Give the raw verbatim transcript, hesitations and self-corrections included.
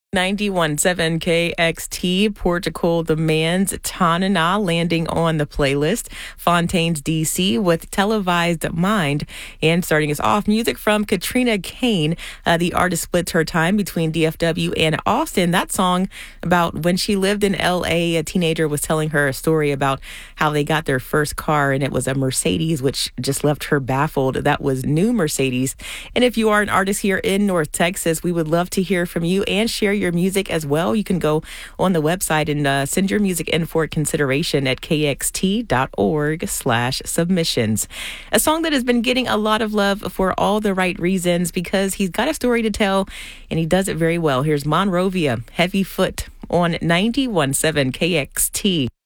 ninety-one point seven K X T, Portugal the Man's Tanana landing on the playlist. Fontaine's D C with Televised Mind. And starting us off, music from Katrina Kane. Uh, the artist splits her time between D F W and Austin. That song about when she lived in L A, a teenager was telling her a story about how they got their first car, and it was a Mercedes, which just left her baffled. That was new Mercedes. And if you are an artist here in North Texas, we would love to hear from you and share your music as well. You can go on the website and uh, send your music in for consideration at kxt.org slash submissions. A song that has been getting a lot of love for all the right reasons because he's got a story to tell and he does it very well. Here's Monrovia, Heavy Foot on ninety-one point seven K X T.